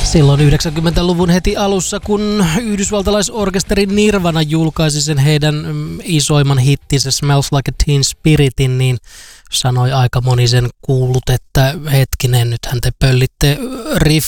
Silloin 90-luvun heti alussa, kun yhdysvaltalaisorkesteri Nirvana julkaisi sen heidän isoimman hittinsä Smells Like a Teen Spiritin, niin sanoi aika moni sen kuullut, että hetkinen, nythän te pöllitte